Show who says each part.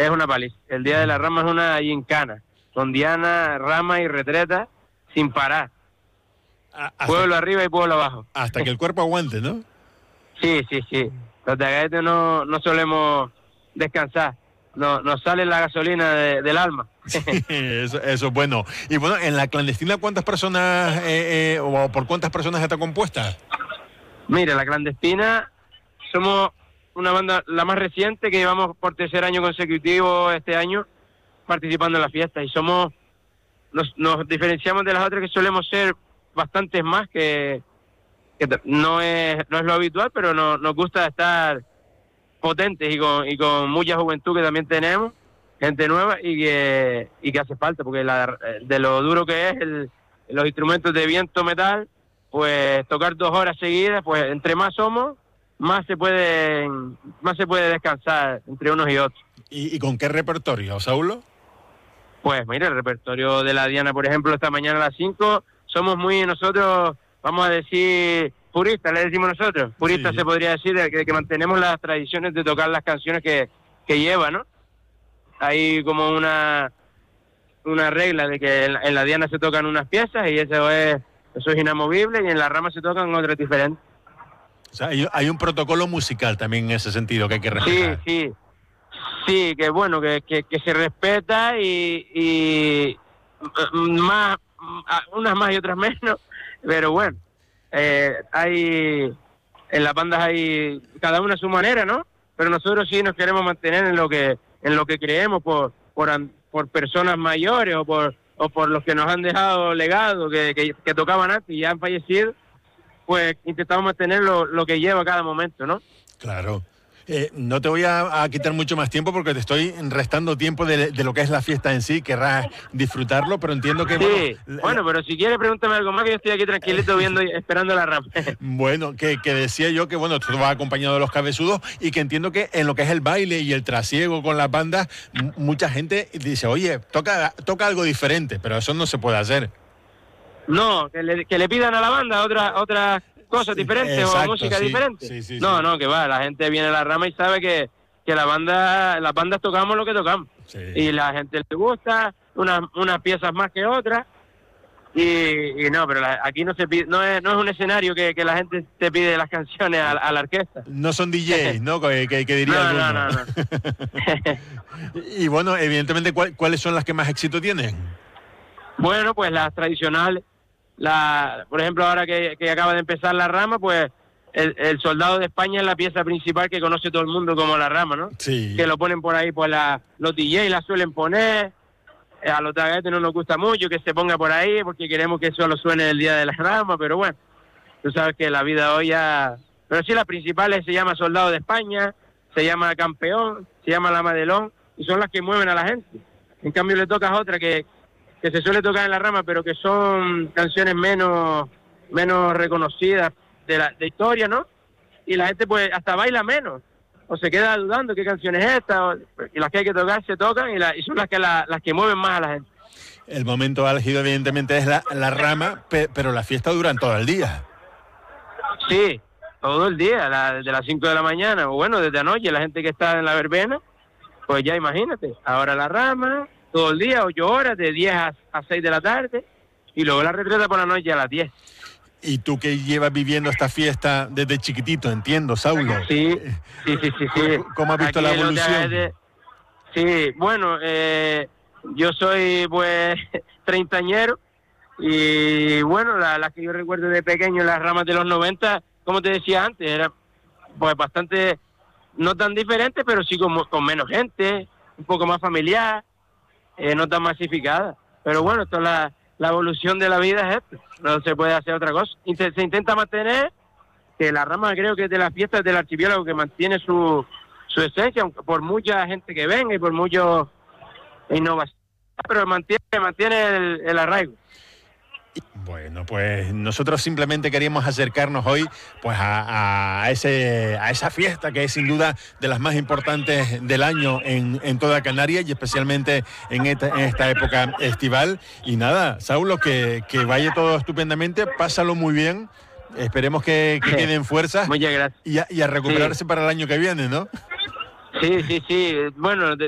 Speaker 1: es una paliza. El Día de la Rama es una gincana, con diana, rama y retreta sin parar. Pueblo arriba y pueblo abajo.
Speaker 2: Hasta que el cuerpo aguante, ¿no?
Speaker 1: Sí. Los de Agaete no solemos descansar. Nos sale la gasolina del alma.
Speaker 2: Eso es bueno. Y bueno, en la clandestina, ¿cuántas personas o por cuántas personas está compuesta?
Speaker 1: Mira, la clandestina somos una banda, la más reciente, que llevamos por tercer año consecutivo este año participando en la fiesta, y nos diferenciamos de las otras, que solemos ser bastantes más, que no es lo habitual, pero nos gusta estar potentes y con mucha juventud que también tenemos, gente nueva y que hace falta, porque de lo duro que es los instrumentos de viento metal, pues tocar 2 horas seguidas, pues entre más somos, más se puede descansar entre unos y otros.
Speaker 2: ¿Y con qué repertorio, Saulo?
Speaker 1: Pues mira, el repertorio de la Diana, por ejemplo, esta mañana a las 5, somos muy nosotros, vamos a decir, puristas, le decimos nosotros. Puristas, sí. Se podría decir, de que mantenemos las tradiciones de tocar las canciones que lleva, ¿no? Hay como una regla de que en la Diana se tocan unas piezas y eso es inamovible, y en la Rama se tocan otras diferentes.
Speaker 2: O sea, hay un protocolo musical también en ese sentido que hay que respetar.
Speaker 1: Sí, que bueno, que se respeta y más, unas más y otras menos, pero bueno, en las bandas hay cada una a su manera, ¿no? Pero nosotros sí nos queremos mantener en lo que creemos por personas mayores o por los que nos han dejado legado, que tocaban antes y ya han fallecido, pues intentamos mantener lo que lleva cada momento, ¿no?
Speaker 2: Claro. No te voy a quitar mucho más tiempo porque te estoy restando tiempo de lo que es la fiesta en sí. Querrás disfrutarlo, pero entiendo que...
Speaker 1: Sí, bueno, pero si quieres pregúntame algo más, que yo estoy aquí tranquilito viendo y esperando la Rama.
Speaker 2: Bueno, que decía yo que, bueno, tú vas acompañado de los cabezudos y que entiendo que en lo que es el baile y el trasiego con las bandas, mucha gente dice, oye, toca algo diferente, pero eso no se puede hacer.
Speaker 1: No, que le pidan a la banda otras cosas diferentes, exacto, o música diferente. Sí. No, que va, la gente viene a la Rama y sabe que las bandas tocamos lo que tocamos. Sí. Y la gente le gusta, unas piezas más que otras. Y no, pero aquí no se pide, no es un escenario que la gente te pide las canciones a la orquesta.
Speaker 2: No son DJs, ¿no? Que diría
Speaker 1: no.
Speaker 2: Y bueno, evidentemente, ¿cuáles son las que más éxito tienen?
Speaker 1: Bueno, pues las tradicionales. Por ejemplo, ahora que acaba de empezar la Rama, pues el Soldado de España es la pieza principal que conoce todo el mundo como la Rama, ¿no?
Speaker 2: Sí.
Speaker 1: Que lo ponen por ahí, pues los DJs la suelen poner. A los tagaetes no nos gusta mucho que se ponga por ahí porque queremos que solo suene el día de la Rama, pero bueno, tú sabes que la vida hoy ya... Pero sí, las principales se llama Soldado de España, se llama Campeón, se llama La Madelón, y son las que mueven a la gente. En cambio le tocas otra que se suele tocar en la Rama, pero que son canciones menos reconocidas de historia, ¿no? Y la gente pues hasta baila menos, o se queda dudando qué canción es esta, y las que hay que tocar se tocan, y son las que mueven más a la gente.
Speaker 2: El momento álgido evidentemente es la Rama, pero la fiesta dura todo el día.
Speaker 1: Sí, todo el día, desde las 5 de la mañana, o bueno, desde anoche, la gente que está en la verbena, pues ya imagínate, ahora la Rama... todo el día, 8 horas, de 10 a 6 de la tarde, y luego la retreta por la noche a las 10.
Speaker 2: ¿Y tú que llevas viviendo esta fiesta desde chiquitito, entiendo, Saulo?
Speaker 1: Sí.
Speaker 2: ¿Cómo has visto aquí la evolución?
Speaker 1: Sí, bueno, yo soy pues treintañero, y bueno, las que yo recuerdo de pequeño, las Ramas de los 90, como te decía antes, era pues bastante, no tan diferente, pero sí con menos gente, un poco más familiar, no tan masificada, pero bueno, esto es la evolución de la vida, es esto, no se puede hacer otra cosa. Se intenta mantener, que la Rama creo que es de las fiestas del archipiélago que mantiene su esencia, por mucha gente que venga y por mucho innovación, pero mantiene el arraigo.
Speaker 2: Bueno, pues nosotros simplemente queríamos acercarnos hoy pues a esa fiesta que es sin duda de las más importantes del año en toda Canarias y especialmente en esta época estival. Y nada, Saulo, que vaya todo estupendamente, pásalo muy bien, esperemos que queden fuerzas.
Speaker 1: Muchas gracias.
Speaker 2: Y a recuperarse para el año que viene, ¿no?
Speaker 1: Sí. Bueno,